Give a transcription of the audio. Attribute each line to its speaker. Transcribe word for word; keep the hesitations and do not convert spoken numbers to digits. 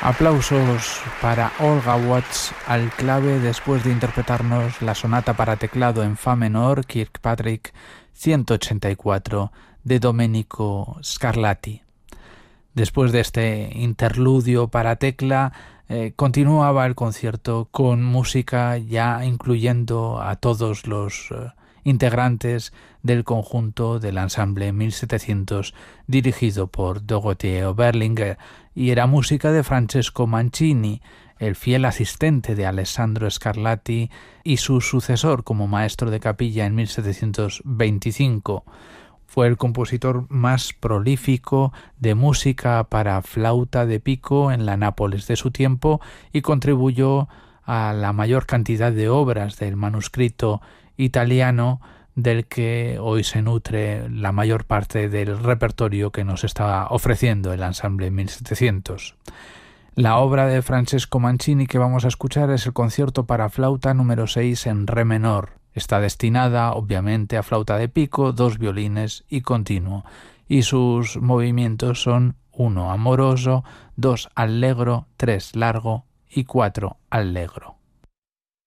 Speaker 1: Aplausos para Olga Watts al clave después de interpretarnos la sonata para teclado en fa menor Kirkpatrick ciento ochenta y cuatro de Domenico Scarlatti. Después de este interludio para tecla, eh, continuaba el concierto con música ya incluyendo a todos los eh, integrantes del conjunto del ensamble mil setecientos dirigido por Dorothea Oberlinger, y era música de Francesco Mancini, el fiel asistente de Alessandro Scarlatti y su sucesor como maestro de capilla en mil setecientos veinticinco. Fue el compositor más prolífico de música para flauta de pico en la Nápoles de su tiempo y contribuyó a la mayor cantidad de obras del manuscrito italiano del que hoy se nutre la mayor parte del repertorio que nos está ofreciendo el ensamble mil setecientos. La obra de Francesco Mancini que vamos a escuchar es el concierto para flauta número seis en re menor. Está destinada, obviamente, a flauta de pico, dos violines y continuo, y sus movimientos son uno amoroso, dos allegro, tres largo y cuatro allegro.